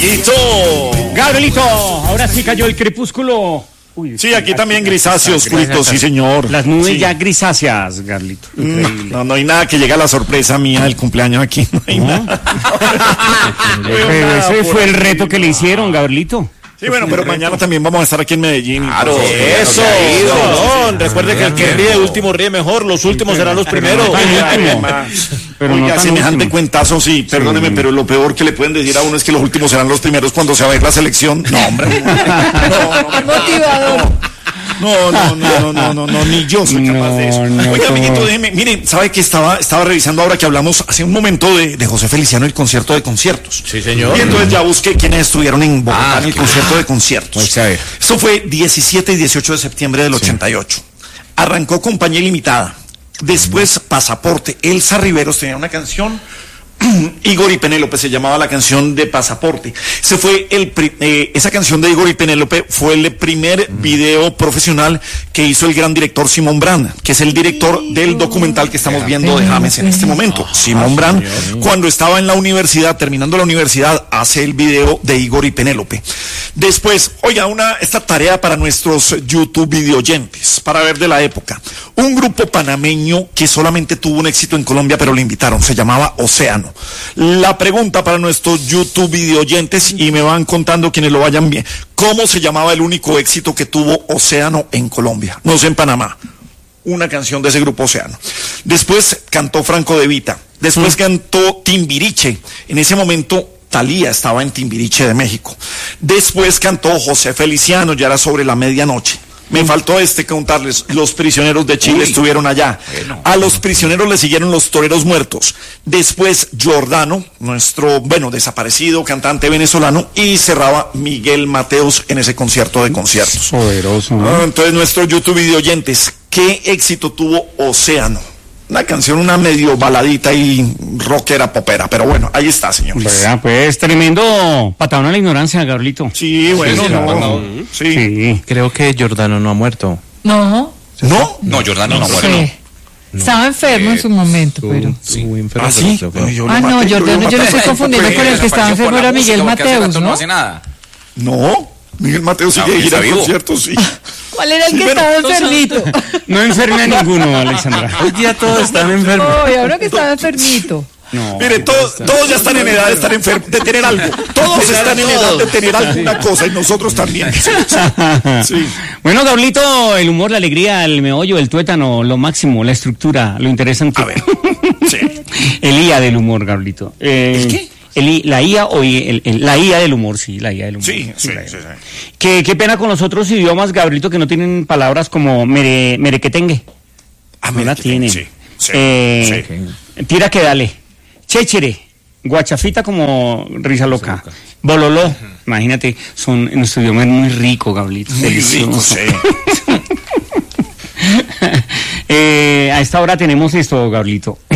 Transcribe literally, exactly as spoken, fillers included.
Gallito. Gabrielito, ahora sí cayó el crepúsculo. Uy, sí, aquí también grisáceo, oscurito, sí señor. Las nubes sí. ya grisáceas, Garlito. Increíble. No, no hay nada que llegue a la sorpresa mía del cumpleaños aquí. No hay ¿no? nada. Pero ese fue el reto que le hicieron, Gabrielito. Sí, bueno, pero mañana también vamos a estar aquí en Medellín. Claro, eso. No, no, recuerde que el que ríe último ríe mejor, los últimos serán los primeros. Pero Oiga, no semejante último. Cuentazo, sí, perdóneme, sí. pero lo peor que le pueden decir a uno es que los últimos serán los primeros cuando se va a ver la selección. No, hombre. No, no, no, motivador. No, no, no, no, no, no, no, ni yo soy capaz no, de eso. No, Oiga, amiguito, déjeme, miren, ¿sabe que estaba, estaba revisando ahora que hablamos hace un momento de, de José Feliciano, el concierto de conciertos? Sí, señor. Y entonces ya busqué quiénes estuvieron en Bogotá ah, en el claro. concierto de conciertos. Pues, eso fue diecisiete y dieciocho de septiembre del sí. ochenta y ocho. Arrancó Compañía Ilimitada. Después Pasaporte. Elsa Riveros tenía una canción. Igor y Penélope se llamaba la canción de Pasaporte. Ese fue el eh, esa canción de Igor y Penélope fue el primer mm. video profesional que hizo el gran director Simón Brand, que es el director del documental que estamos viendo de James en este momento. Ah, Simón Brand, cuando estaba en la universidad, terminando la universidad, hace el video de Igor y Penélope. Después, oiga, una esta tarea para nuestros YouTube videoyentes, para ver de la época. Un grupo panameño que solamente tuvo un éxito en Colombia, pero lo invitaron, se llamaba Océano. La pregunta para nuestros YouTube videoyentes, y me van contando quienes lo vayan bien, ¿cómo se llamaba el único éxito que tuvo Océano en Colombia? No sé, en Panamá. Una canción de ese grupo Océano. Después cantó Franco De Vita. Después mm. cantó Timbiriche. En ese momento Thalía estaba en Timbiriche de México. Después cantó José Feliciano, ya era sobre la medianoche. Me faltó este contarles, los prisioneros de Chile Uy, estuvieron allá. Bueno. A los prisioneros le siguieron los toreros muertos. Después Giordano, nuestro, bueno, desaparecido cantante venezolano, y cerraba Miguel Mateos en ese concierto de conciertos. Poderoso, ¿no? Ah, entonces, nuestros YouTube videoyentes, ¿qué éxito tuvo Océano? Una canción, una medio baladita y rockera popera, pero bueno, ahí está, señores. Vea, pues, tremendo patadón a la ignorancia, Gabrielito. Sí, bueno, sí, no, no. Sí. sí. Creo que Giordano no ha muerto. No. ¿No? No, Giordano no, no muere, sí. no. Estaba enfermo eh, en su momento, tú, pero... Sí, enfermo, ¿Ah, sí? Pero yo ah, no, maté, Giordano, yo, yo lo estoy confundiendo pues, con el que estaba enfermo, era Miguel Mateos, ¿no? No hace nada. No, Miguel Mateos sigue no, girando conciertos, sí. ¿Cuál era el sí, que bueno, estaba enfermito? No enferme a ninguno, Alexandra. Hoy día todos están enfermos. Oye, ahora que estaba enfermito. No, Mire, todos, todos ya están en edad de estar enfermos, de tener algo. Todos están en edad de tener alguna cosa y nosotros también. Sí, sí. Bueno, Gabrielito, el humor, la alegría, el meollo, el tuétano, lo máximo, la estructura, lo interesante. A ver, sí. El I A del humor, Gabrielito. Eh, ¿El qué? El, la I A o el, el, la I A del humor, sí, la I A del humor. Sí, sí, sí, sí. Qué, qué pena con los otros idiomas, Gabrielito, que no tienen palabras como mere, merequetengue. Ah, no la tienen. Sí, sí, eh, sí. Tira que dale. Chéchere. Guachafita como risa loca. Bololó. Uh-huh. Imagínate, son, nuestro idioma es muy rico, Gabrielito. Muy rico, sí. eh, a esta hora tenemos esto, Gabrielito.